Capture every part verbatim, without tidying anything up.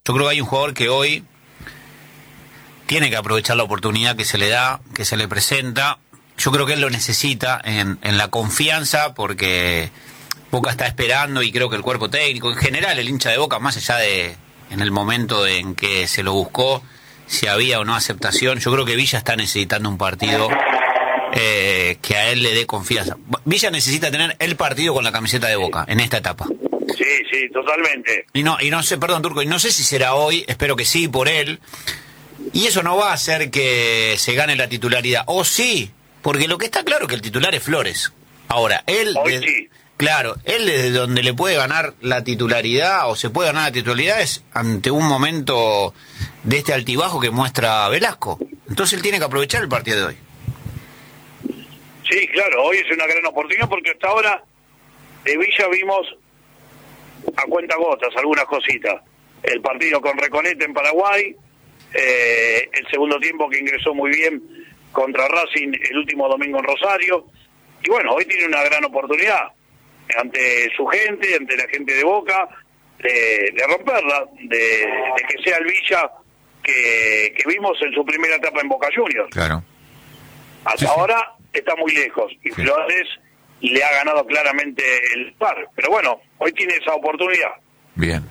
Yo creo que hay un jugador que hoy tiene que aprovechar la oportunidad que se le da, que se le presenta. Yo creo que él lo necesita en, en la confianza, porque Boca está esperando, y creo que el cuerpo técnico, en general el hincha de Boca, más allá de en el momento en que se lo buscó, si había o no aceptación, yo creo que Villa está necesitando un partido eh, que a él le dé confianza. Villa necesita tener el partido con la camiseta de Boca en esta etapa. Sí, sí, totalmente. Y no, y no sé, perdón, Turco, y no sé si será hoy, espero que sí, por él. Y eso no va a hacer que se gane la titularidad. O sí, porque lo que está claro es que el titular es Flores. Ahora, él... Hoy de, sí. Claro, él desde donde le puede ganar la titularidad, o se puede ganar la titularidad, es ante un momento de este altibajo que muestra Velasco. Entonces él tiene que aprovechar el partido de hoy. Sí, claro, hoy es una gran oportunidad, porque hasta ahora de Villa vimos a cuentagotas algunas cositas. El partido con Recoleta en Paraguay, eh, el segundo tiempo que ingresó muy bien contra Racing el último domingo en Rosario, y bueno, hoy tiene una gran oportunidad ante su gente, ante la gente de Boca, de, de romperla, de, de que sea el Villa que, que vimos en su primera etapa en Boca Juniors. Claro. Hasta Sí, sí. ahora está muy lejos, y Sí. Flores le ha ganado claramente el par, pero bueno, hoy tiene esa oportunidad. Bien.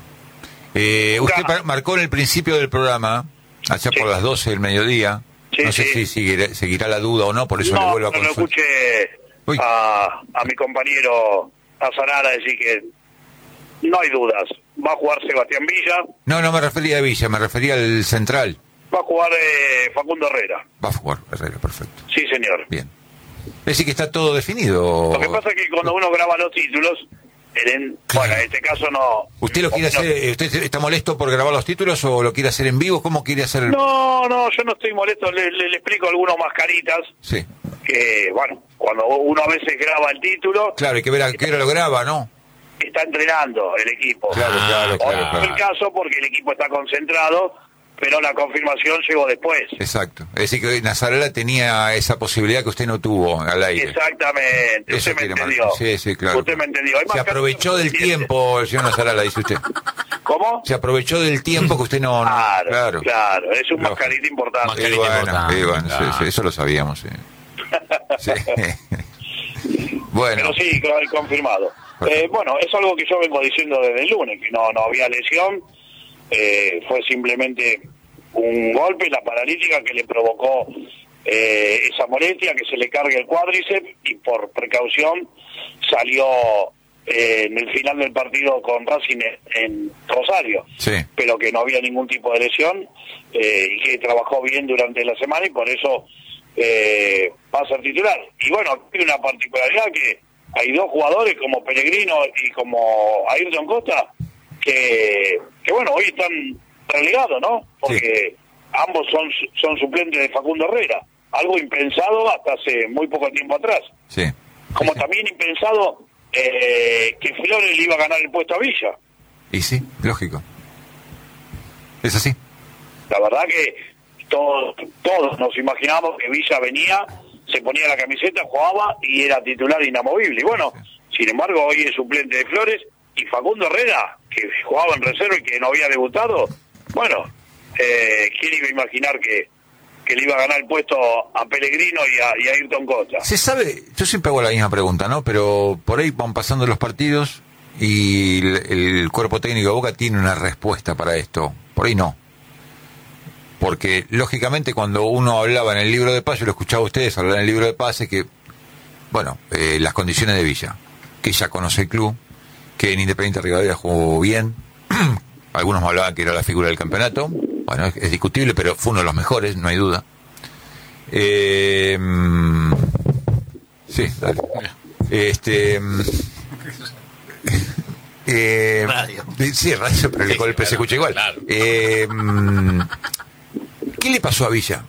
Eh, usted Claro. par- marcó en el principio del programa, allá Sí. por las doce del mediodía, Sí, no sé sí. si seguirá, seguirá la duda o no, por eso le No, vuelvo a no lo consultar. escuché Uy. a, a mi compañero Azarara decir que no hay dudas. Va a jugar Sebastián Villa, No, no me refería a Villa, me refería al central. va a jugar eh, Facundo Herrera. Va a jugar Herrera, perfecto. Sí, señor. Bien. Es decir, que está todo definido. Lo que pasa es que cuando uno graba los títulos, en, bueno, en este caso no... ¿Usted lo quiere no- hacer, eh, usted está molesto por grabar los títulos o lo quiere hacer en vivo? ¿Cómo quiere hacer el...? No, no, yo no estoy molesto, le, le, le explico algunos mascaritas, Sí. que, bueno, cuando uno a veces graba el título, Claro, hay que ver a qué hora lo graba, ¿no? está entrenando el equipo. Claro, claro, Hoy claro, no es el claro. caso porque el equipo está concentrado, pero la confirmación llegó después. Exacto. Es decir, que Nazarela tenía esa posibilidad que usted no tuvo al aire. Exactamente, Eso usted me quiere entendió. marcar. Sí, sí, claro. Usted me entendió. Hay Se más aprovechó casos del que suficiente. tiempo, el señor Nazarela, dice usted. ¿Cómo? Se aprovechó del tiempo que usted no... no- Claro, claro. claro, es un No. mascarita importante. Mascarita. Sí, bueno, importante, sí, bueno, claro. sí, sí, eso lo sabíamos. Sí. Sí. Bueno, Pero sí, claro, confirmado. Eh, bueno, es algo que yo vengo diciendo desde el lunes, que no, no había lesión, eh, fue simplemente un golpe, la paralítica que le provocó eh, esa molestia, que se le cargue el cuádriceps, y por precaución salió eh, en el final del partido con Racing en, en Rosario, sí. pero que no había ningún tipo de lesión, eh, y que trabajó bien durante la semana, y por eso eh, va a ser titular. Y bueno, tiene una particularidad que hay dos jugadores como Pellegrino y como Ayrton Costa que, que bueno, hoy están relegados, ¿no? Porque ambos son son suplentes de Facundo Herrera, algo impensado hasta hace muy poco tiempo atrás. Sí. Como también impensado eh, que Flores le iba a ganar el puesto a Villa. Y sí, lógico. Es así. La verdad que todos, todos nos imaginábamos que Villa venía, se ponía la camiseta, jugaba y era titular inamovible. Y bueno, sin embargo, hoy es suplente de Flores, y Facundo Herrera, que jugaba en reserva y que no había debutado, bueno, eh, ¿quién iba a imaginar que, que le iba a ganar el puesto a Pellegrino y a, y a Ayrton Costa? Se sabe, yo siempre hago la misma pregunta, ¿no? Pero por ahí van pasando los partidos y el, el cuerpo técnico de Boca tiene una respuesta para esto. Por ahí no. Porque, lógicamente, cuando uno hablaba en el libro de paz, yo lo escuchaba a ustedes hablar en el libro de paz, es que, bueno, eh, las condiciones de Villa, que ya conoce el club, que en Independiente Rivadavia jugó bien, algunos me hablaban que era la figura del campeonato, bueno, es, es discutible, pero fue uno de los mejores, no hay duda. Eh, mm, sí, dale. Este... mm, eh, Radio. Sí, radio, pero el Sí, golpe claro, se escucha igual. claro. Eh, mm, ¿Qué le pasó a Villa?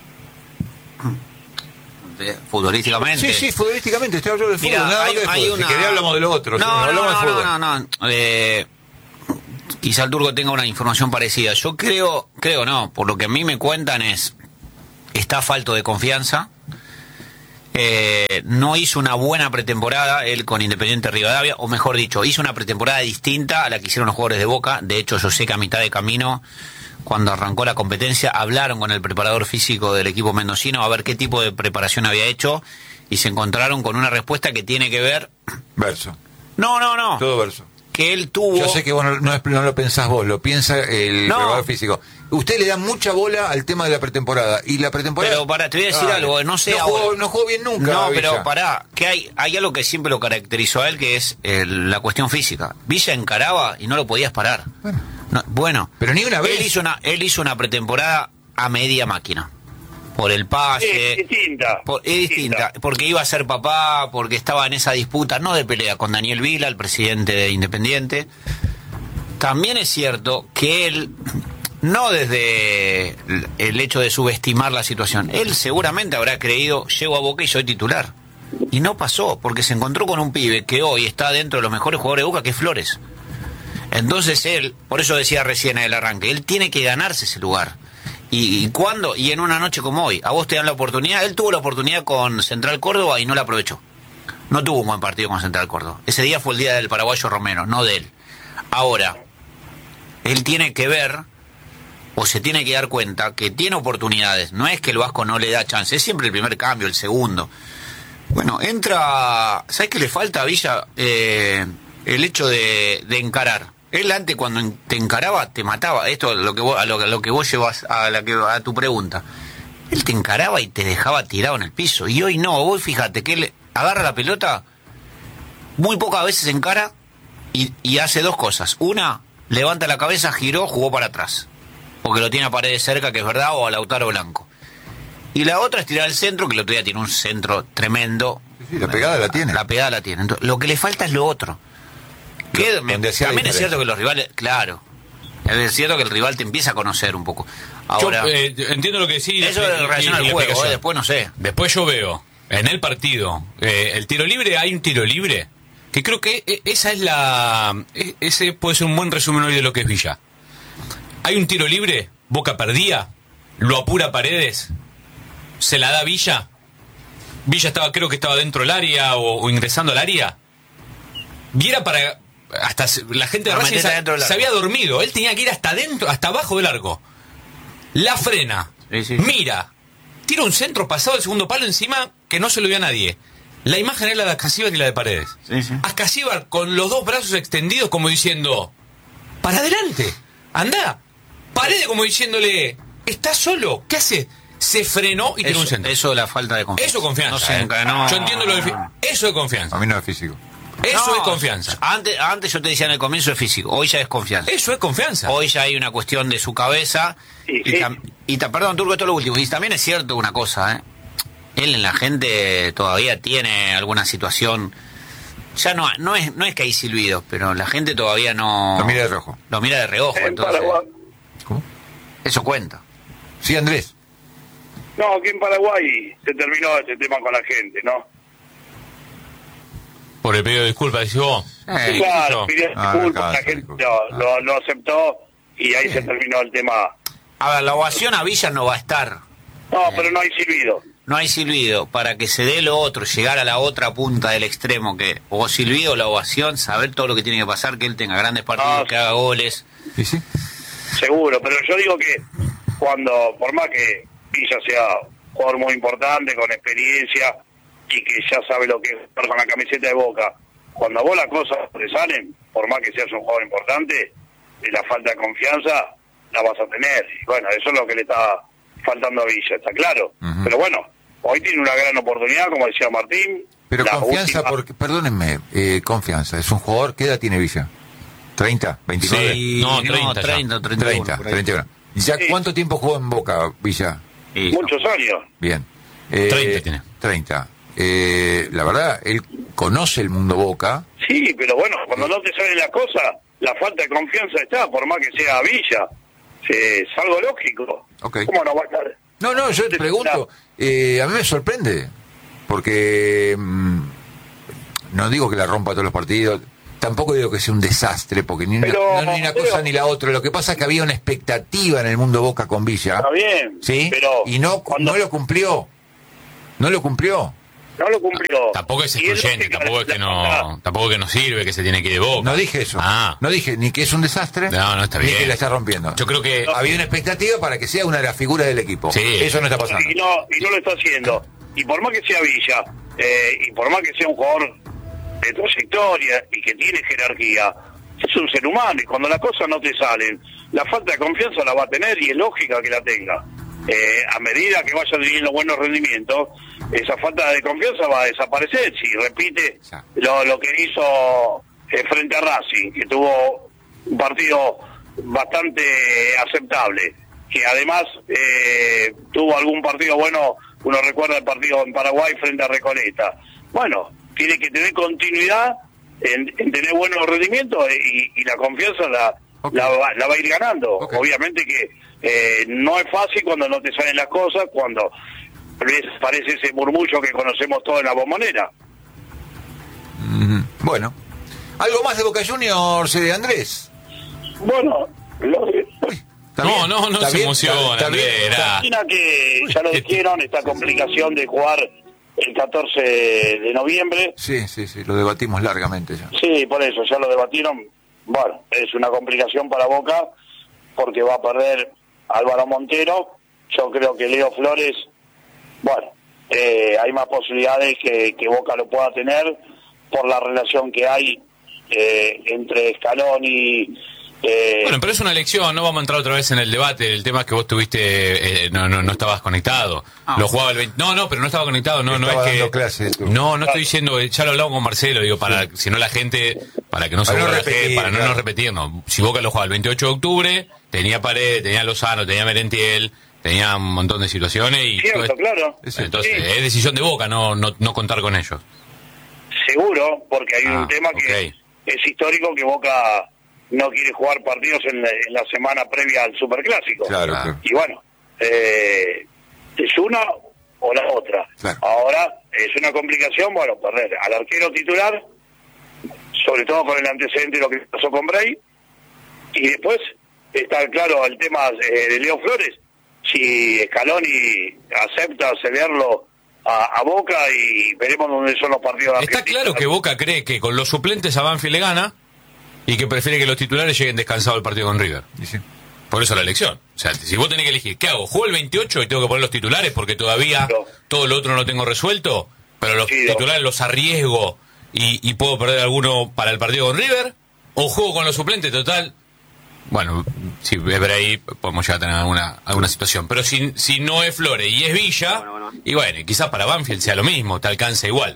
De- Futbolísticamente. Sí, sí, futbolísticamente, estoy hablando de fútbol. Mira, nada hay, más de hay fútbol. una... Si querés hablamos de lo otro. No, si no, hablamos de no, fútbol. no, no, no. Eh, quizá el Turco tenga una información parecida. Yo creo, creo no, por lo que a mí me cuentan es, está falto de confianza. Eh, no hizo una buena pretemporada él con Independiente Rivadavia, o mejor dicho, hizo una pretemporada distinta a la que hicieron los jugadores de Boca. De hecho, yo sé que a mitad de camino, cuando arrancó la competencia, hablaron con el preparador físico del equipo mendocino a ver qué tipo de preparación había hecho, y se encontraron con una respuesta que tiene que ver... Verso. No, no, no. Todo verso. Que él tuvo... Yo sé que vos no, no, es- no lo pensás vos, lo piensa el No. preparador físico. Usted le da mucha bola al tema de la pretemporada. Y la pretemporada... Pero pará, te voy a decir Dale. algo, no sé No ahora. jugó, no jugó bien nunca. No, Villa. pero pará, que hay, hay algo que siempre lo caracterizó a él, que es el- la cuestión física. Villa encaraba y no lo podías parar. Bueno. No, bueno, Pero ni una vez. Él hizo una, él hizo una pretemporada a media máquina. Por el pase. Es distinta. Por- es distinta, porque iba a ser papá, porque estaba en esa disputa, no de pelea, con Daniel Vila, el presidente de Independiente. También es cierto que él, no desde el- el hecho de subestimar la situación, él seguramente habrá creído, llego a Boca y soy titular. Y no pasó, porque se encontró con un pibe que hoy está dentro de los mejores jugadores de Boca, que es Flores. Entonces él, por eso decía recién en el arranque, él tiene que ganarse ese lugar. ¿Y, y cuándo? Y en una noche como hoy. A vos te dan la oportunidad. Él tuvo la oportunidad con Central Córdoba y no la aprovechó. No tuvo un buen partido con Central Córdoba. Ese día fue el día del paraguayo Romero, no de él. Ahora, él tiene que ver, o se tiene que dar cuenta, que tiene oportunidades. No es que el Vasco no le da chance. Es siempre el primer cambio, el segundo. Bueno, entra... ¿Sabes qué le falta a Villa? Eh, el hecho de, de encarar. Él antes, cuando en- te encaraba, te mataba. Esto es lo que vos, a, lo, a lo que vos llevas a, la que, a tu pregunta. Él te encaraba y te dejaba tirado en el piso. Y hoy no. Vos fíjate que él agarra la pelota, muy pocas veces encara y, y hace dos cosas. Una, levanta la cabeza, giró, jugó para atrás. Porque lo tiene a Paredes cerca, que es verdad, o a Lautaro Blanco. Y la otra es tirar al centro, que el otro día tiene un centro tremendo. Sí, sí, la pegada la tiene. La pegada la tiene. Entonces, lo que le falta es lo otro. Que me- donde hacía también es diferencia. cierto que los rivales, claro, es cierto que el rival te empieza a conocer un poco. Ahora, Yo eh, entiendo lo que decís. eso y- en y- relación y al la juego, explicación. eh, después no sé. Después yo veo en el partido eh, el tiro libre, hay un tiro libre que creo que eh, esa es la eh, ese puede ser un buen resumen hoy de lo que es Villa. Hay un tiro libre, Boca perdía, lo apura Paredes, se la da Villa. Villa estaba, creo que estaba dentro del área o, o ingresando al área. Y era para hasta se- la gente de Para Racing meterte se, adentro del se arco. había dormido, él tenía que ir hasta dentro, hasta abajo del arco. La frena, Sí, sí. mira, tira un centro pasado el segundo palo encima que no se lo vio a nadie. La imagen es la de Ascasíbar y la de Paredes. Sí, sí. Ascasíbar con los dos brazos extendidos como diciendo, para adelante, anda. Paredes como diciéndole, ¿estás solo? ¿Qué hace? Se frenó y tiró un Eso, centro. eso de la falta de confianza. Eso es confianza. No se eh. encanó. Yo entiendo lo de fi- Eso es confianza. A mí no es físico. Eso No, es confianza. Antes, antes yo te decía en el comienzo es físico, hoy ya es confianza. Eso es confianza. Hoy ya hay una cuestión de su cabeza. Sí, y, sí. tam- y ta- perdón, Turco, esto es lo último. Y también es cierto una cosa, ¿eh? Él en la gente todavía tiene alguna situación. Ya no, no es no es que hay silbidos, pero la gente todavía no. Lo mira de rojo. Lo mira de reojo, En entonces. Paraguay. ¿Cómo? Eso cuenta. Sí, Andrés. No, aquí en Paraguay se terminó ese tema con la gente, ¿no? Por el pedido de disculpas, decís vos. Eh, Sí, Claro, yo. pidió Ah, disculpas, acá, la gente disculpas. lo, lo, lo aceptó y ahí se terminó el tema. A ver, la ovación a Villa no va a estar. No, pero no hay silbido. No hay silbido. Para que se dé lo otro, llegar a la otra punta del extremo, que o silbido o la ovación, saber todo lo que tiene que pasar, que él tenga grandes partidos, Ah, que haga goles. ¿Y sí? Seguro, pero yo digo que cuando, por más que Villa sea un jugador muy importante, con experiencia y que ya sabe lo que es estar con la camiseta de Boca, cuando a vos las cosas te salen, por más que seas un jugador importante, eh, la falta de confianza la vas a tener. Y bueno, eso es lo que le está faltando a Villa, está claro. Ujú. Pero bueno, hoy tiene una gran oportunidad, como decía Martín. Pero la confianza, última- porque, perdónenme, eh, confianza. Es un jugador, ¿qué edad tiene Villa? ¿treinta? ¿veintinueve? Sí, No, treinta ya. treinta, treinta, treinta, treinta y uno. ¿Y ya Sí. cuánto tiempo jugó en Boca, Villa? Muchos años. Bien. Eh, treinta tiene. treinta. Eh, la verdad, él conoce el mundo Boca. Sí, pero bueno, cuando no te salen las cosas, la falta de confianza está, por más que sea Villa. Sí, es algo lógico. Ok. ¿Cómo no va a estar? No, no, yo te pregunto, eh, a mí me sorprende, porque mm, no digo que la rompa todos los partidos, tampoco digo que sea un desastre, porque ni una, Pero- no, ni una pero- cosa ni la otra. Lo que pasa es que había una expectativa en el mundo Boca con Villa. Está bien, ¿Sí? pero y no, cuando- no lo cumplió. No lo cumplió. No lo cumplió. Tampoco es Y es excluyente, lógica tampoco es la- que la no, falta. tampoco que no sirve, que se tiene que ir de Boca. No dije eso. Ah. No dije ni que es un desastre, No, no está ni bien. que la está rompiendo. Yo creo que Había una expectativa para que sea una de las figuras del equipo. Sí. Eso no está pasando. Y no, y no lo está haciendo. Y por más que sea Villa, eh, y por más que sea un jugador de trayectoria y que tiene jerarquía, es un ser humano y cuando las cosas no te salen, la falta de confianza la va a tener y es lógica que la tenga. Eh, a medida que vaya teniendo buenos rendimientos, esa falta de confianza va a desaparecer si repite lo, lo que hizo eh, frente a Racing, que tuvo un partido bastante aceptable, que además eh, tuvo algún partido bueno. Uno recuerda el partido en Paraguay frente a Recoleta. Bueno, tiene que tener continuidad en, en tener buenos rendimientos y, y la confianza la, Okay. la, va, la va a ir ganando. Okay. Obviamente que eh, no es fácil cuando no te salen las cosas, cuando ves, parece ese murmullo que conocemos todos en la Bombonera. Ujú. Bueno. ¿Algo más de Boca Juniors, eh, Andrés? Bueno, lo de... Uy, ¿está No, bien? no, no ¿Está se bien? emociona, ¿Está- está bien? Andrés, era- Imagina que ya lo dijeron, esta complicación de jugar el catorce de noviembre. Sí, sí, sí, lo debatimos largamente ya. Sí, por eso, ya lo debatieron. Bueno, es una complicación para Boca porque va a perder Álvaro Montero. Yo creo que Leo Flores, bueno, eh, hay más posibilidades que, que Boca lo pueda tener por la relación que hay eh, entre Scaloni. Eh, Bueno, pero es una elección, no vamos a entrar otra vez en el debate. El tema es que vos tuviste, eh, no, no, no estabas conectado. Ah. Lo jugaba el veinte. No, no, pero no estaba conectado. No, no Estaba es que. dando clases, tú. No, no estoy diciendo, ya lo hablamos con Marcelo, digo, para, si no la gente, para que no se Para no aburra la repetir, gente, para no claro. nos repetir, no. Si Boca lo jugaba el veintiocho de octubre, tenía Paredes, tenía Lozano, tenía Merentiel, tenía un montón de situaciones y. Cierto, todo- claro. Entonces, Sí. es decisión de Boca, no, no, no contar con ellos. Seguro, porque hay Ah, un tema que ok. es histórico, que Boca no quiere jugar partidos en la, en la semana previa al Superclásico. Claro, Ah. claro. Y bueno, eh, es una o la otra. Claro. Ahora es una complicación, bueno, perder al arquero titular, sobre todo con el antecedente de lo que pasó con Bray, y después está claro el tema eh, de Leo Flores, si Scaloni acepta cederlo a, a Boca y veremos dónde son los partidos de Está Argentina. claro que Boca cree que con los suplentes a Banfield le gana y que prefiere que los titulares lleguen descansados al partido con River. Y sí. Por eso la elección. O sea, si vos tenés que elegir, ¿qué hago? ¿Juego el veintiocho y tengo que poner los titulares porque todavía No. todo lo otro no lo tengo resuelto? Pero los Sí, no. titulares los arriesgo y, y puedo perder alguno para el partido con River. ¿O juego con los suplentes total? Bueno, si es por ahí podemos llegar a tener alguna, alguna situación. Pero si, si no es Flores y es Villa, Bueno, bueno. y bueno, quizás para Banfield sea lo mismo, te alcanza igual.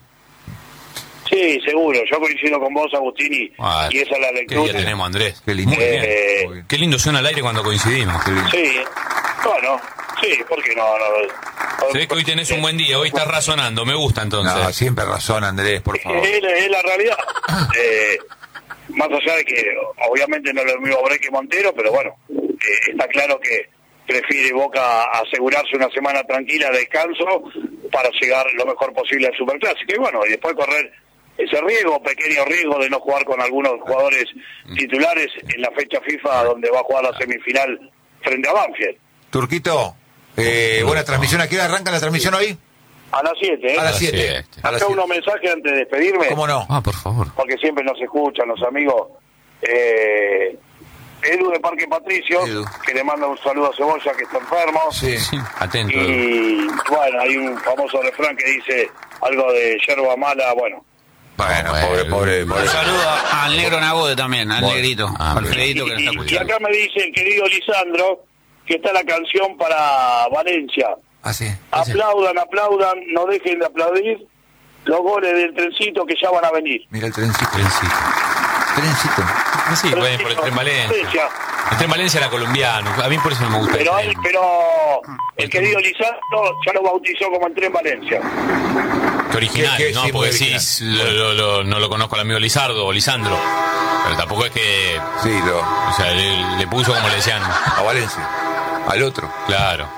Sí, seguro. Yo coincido con vos, Agustín, y, Ah, y esa es la ¿Qué lectura. día tenemos, Andrés? Qué lindo. Muy bien. Eh, Muy bien. Qué lindo suena al aire cuando coincidimos. Qué lindo. Sí, bueno, sí, ¿por qué no? no, Se ve que hoy tenés un buen día, hoy estás razonando, me gusta entonces. No, siempre razón, Andrés, por favor. Es, es la realidad. Eh, más allá de que obviamente no es lo mismo Bray que Montero, pero bueno, eh, está claro que prefiere Boca asegurarse una semana tranquila de descanso para llegar lo mejor posible al Superclásico. Y bueno, y después correr ese riesgo, pequeño riesgo de no jugar con algunos jugadores titulares en la fecha FIFA donde va a jugar la semifinal frente a Banfield. Turquito, eh, buena transmisión. ¿A qué hora arranca la transmisión hoy? A las siete, ¿eh? A las las siete. siete. A las Acá siete. unos mensajes antes de despedirme. ¿Cómo no? Ah, por favor. Porque siempre nos escuchan los amigos. Eh, Edu de Parque Patricios, Edu. que le manda un saludo a Cebolla, que está enfermo. Sí. Sí, atento. Y bueno, hay un famoso refrán que dice algo de yerba mala, bueno. Bueno, Bueno, pobre, pobre, Un pobre. saludo al negro Nagode también, al Bueno. negrito, Ah, Alfredito que lo está Y, y escuchando. acá me dice el querido Lisandro que está la canción para Valencia. Ah, sí. Aplaudan, aplaudan, no dejen de aplaudir los goles del trencito que ya van a venir. Mira el trencito. Trencito. Trencito. Sí, bueno, por el tren Valencia. El tren Valencia era colombiano, a mí por eso no me gusta el Pero, tren. él- pero el querido Lisandro ya lo bautizó como el tren Valencia. Que original, Que- que ¿no? sí, Porque muy sí, original. lo- lo- lo- no lo conozco al amigo Lizardo o Lisandro. Pero tampoco es que. Sí, lo, O sea, le, le puso como le decían. a Valencia. Al otro. Claro.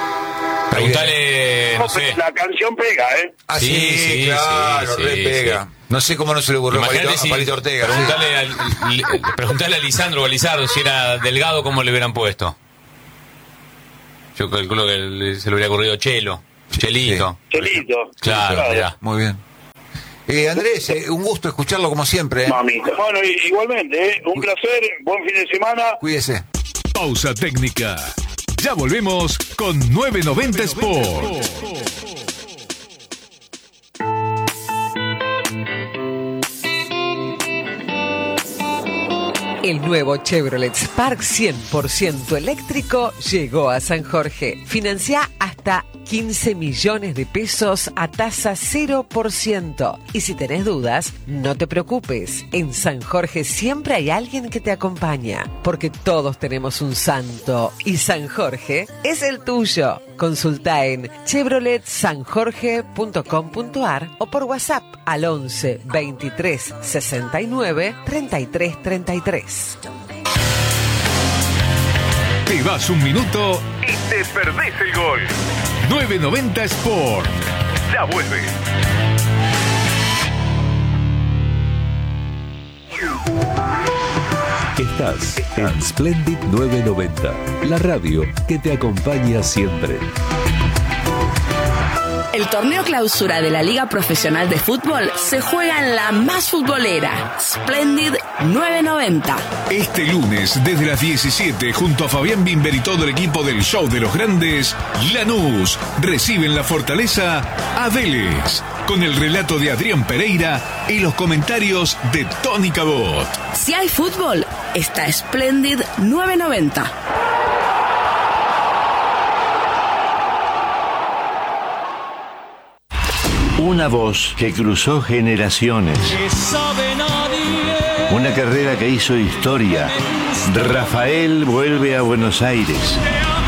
Preguntale, no sé. La canción pega, ¿eh? Ah, Sí, sí, sí, claro, sí, re sí, pega. sí. No sé cómo no se le ocurrió a Imagínate Palito, si. a Palito Ortega. sí. Preguntale, al, li- preguntale a Lisandro o a Lizardo si era delgado, cómo le hubieran puesto. Yo calculo que le- se le hubiera ocurrido Chelo. Chelito. Chelito. Claro, mirá. Muy bien. Eh, Andrés, eh, un gusto escucharlo como siempre. ¿eh? Mamita. Bueno, y- igualmente, ¿eh? Un placer, buen fin de semana. Cuídese. Pausa técnica. Ya volvemos con nueve noventa Sport. El nuevo Chevrolet Spark cien por ciento eléctrico llegó a San Jorge. Financia hasta quince millones de pesos a tasa cero por ciento. Y si tenés dudas, no te preocupes. En San Jorge siempre hay alguien que te acompaña. Porque todos tenemos un santo. Y San Jorge es el tuyo. Consulta en chevrolet san jorge punto com punto a r o por WhatsApp al once veintitrés sesenta y nueve treinta y tres treinta y tres. Te vas un minuto y te perdés el gol. nueve noventa Sport. Ya vuelve. Estás en Splendid nueve noventa, la radio que te acompaña siempre. El torneo clausura de la Liga Profesional de Fútbol se juega en la más futbolera, Splendid nueve noventa. Este lunes, desde las diecisiete, junto a Fabián Bimber y todo el equipo del Show de los Grandes, Lanús recibe en la Fortaleza a Vélez, con el relato de Adrián Pereira y los comentarios de Tony Cabot. Si hay fútbol, está Splendid nueve noventa. Una voz que cruzó generaciones. Una carrera que hizo historia. Rafael vuelve a Buenos Aires.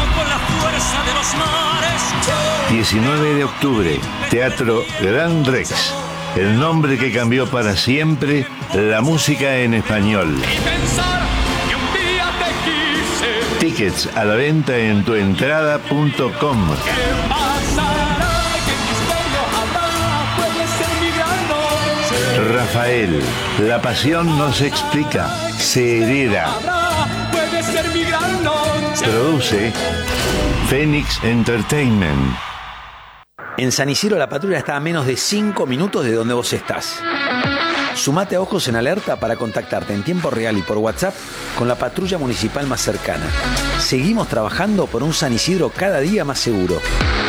diecinueve de octubre, Teatro Gran Rex. El nombre que cambió para siempre la música en español. Tickets a la venta en tuentrada punto com. Rafael, la pasión no se explica, se hereda. Produce Phoenix Entertainment. En San Isidro la patrulla está a menos de cinco minutos de donde vos estás. Sumate a Ojos en Alerta para contactarte en tiempo real y por WhatsApp con la patrulla municipal más cercana. Seguimos trabajando por un San Isidro cada día más seguro.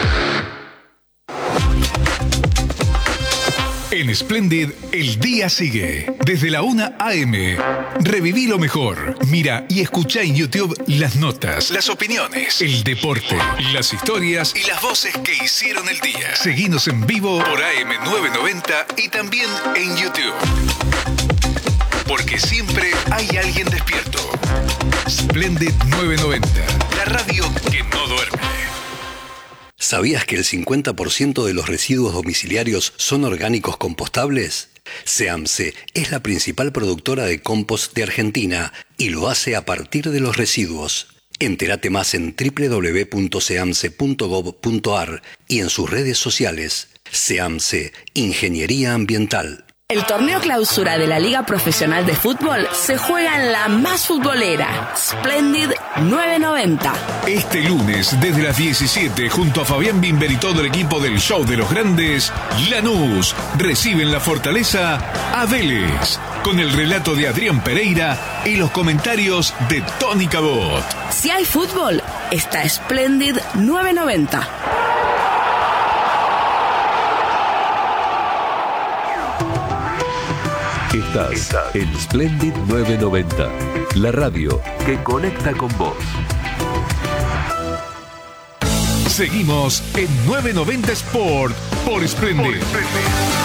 En Splendid, el día sigue. Desde la una a eme. Reviví lo mejor. Mira y escucha en YouTube las notas, las opiniones, el deporte, las historias y las voces que hicieron el día. Seguinos en vivo por A M novecientos noventa y también en YouTube. Porque siempre hay alguien despierto. Splendid novecientos noventa. La radio que no duerme. ¿Sabías que el cincuenta por ciento de los residuos domiciliarios son orgánicos compostables? SEAMSE es la principal productora de compost de Argentina y lo hace a partir de los residuos. Entérate más en doble u doble u doble u punto seamse punto gob punto a r y en sus redes sociales. SEAMSE, Ingeniería Ambiental. El torneo clausura de la Liga Profesional de Fútbol se juega en la más futbolera, Splendid nueve noventa. Este lunes, desde las diecisiete, junto a Fabián Bimber y todo el equipo del Show de los Grandes, Lanús recibe en la Fortaleza a Vélez, con el relato de Adrián Pereira y los comentarios de Tony Cabot. Si hay fútbol, está Splendid nueve noventa. Estás en Splendid nueve noventa, la radio que conecta con vos. Seguimos en nueve noventa Sport por Splendid.